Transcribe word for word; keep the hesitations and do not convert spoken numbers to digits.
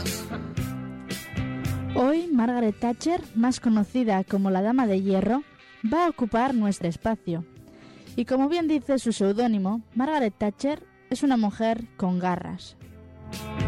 Hoy Margaret Thatcher, más conocida como la Dama de Hierro, va a ocupar nuestro espacio. Y como bien dice su seudónimo, Margaret Thatcher es una mujer con garras.